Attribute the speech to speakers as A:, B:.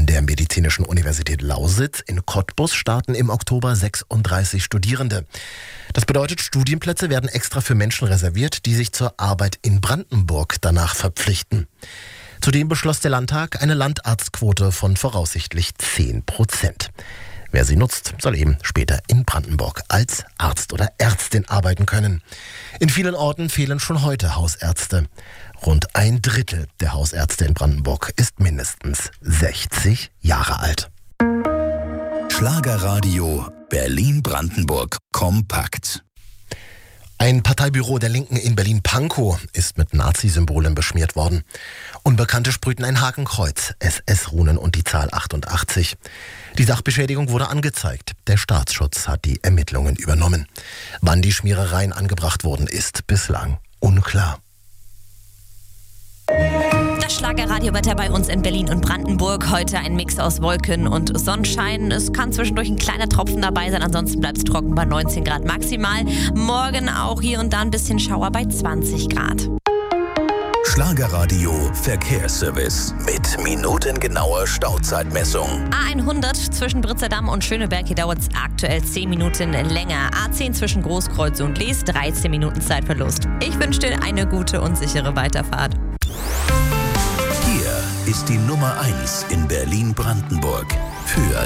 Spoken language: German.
A: der Medizinischen Universität Lausitz in Cottbus starten im Oktober 36 Studierende. Das bedeutet, Studienplätze werden extra für Menschen reserviert, die sich zur Arbeit in Brandenburg danach verpflichten. Zudem beschloss der Landtag eine Landarztquote von voraussichtlich 10%. Wer sie nutzt, soll eben später in Brandenburg als Arzt oder Ärztin arbeiten können. In vielen Orten fehlen schon heute Hausärzte. Rund 1/3 der Hausärzte in Brandenburg ist mindestens 60 Jahre alt.
B: Schlagerradio Berlin-Brandenburg kompakt.
A: Ein Parteibüro der Linken in Berlin-Pankow ist mit Nazi-Symbolen beschmiert worden. Unbekannte sprühten ein Hakenkreuz, SS-Runen und die Zahl 88. Die Sachbeschädigung wurde angezeigt. Der Staatsschutz hat die Ermittlungen übernommen. Wann die Schmierereien angebracht wurden, ist bislang unklar.
C: Das Schlagerradiowetter bei uns in Berlin und Brandenburg. Heute ein Mix aus Wolken und Sonnenschein. Es kann zwischendurch ein kleiner Tropfen dabei sein, ansonsten bleibt es trocken bei 19 Grad maximal. Morgen auch hier und da ein bisschen Schauer bei 20 Grad.
B: Schlagerradio Verkehrsservice mit minutengenauer Stauzeitmessung.
C: A100 zwischen Britzerdamm und Schöneberg, hier dauert es aktuell 10 Minuten länger. A10 zwischen Großkreuz und Lees, 13 Minuten Zeitverlust. Ich wünsche dir eine gute und sichere Weiterfahrt.
B: Hier ist die Nummer 1 in Berlin-Brandenburg. Für